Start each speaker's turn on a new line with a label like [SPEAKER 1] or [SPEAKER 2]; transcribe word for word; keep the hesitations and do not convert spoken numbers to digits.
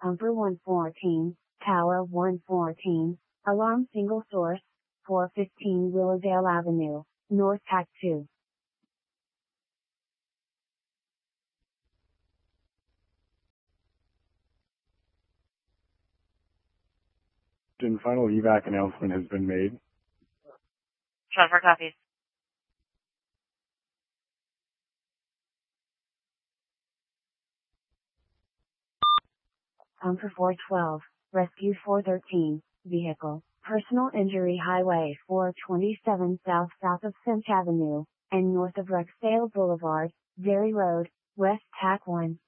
[SPEAKER 1] Pumper one fourteen, Tower one fourteen, Alarm Single Source, four fifteen Willowdale Avenue, North Pack two.
[SPEAKER 2] And final evac announcement has been made.
[SPEAKER 3] Jennifer copies.
[SPEAKER 1] Pumper four twelve, Rescue four thirteen, Vehicle, Personal Injury Highway four twenty-seven South south of Finch Avenue, and north of Rexdale Boulevard, Dairy Road, West Tack one.